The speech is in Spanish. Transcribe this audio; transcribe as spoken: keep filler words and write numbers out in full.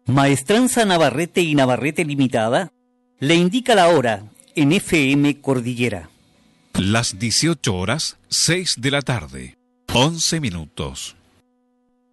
Maestranza Navarrete y Navarrete Limitada le indica la hora en F M Cordillera. Las dieciocho horas, seis de la tarde, once minutos.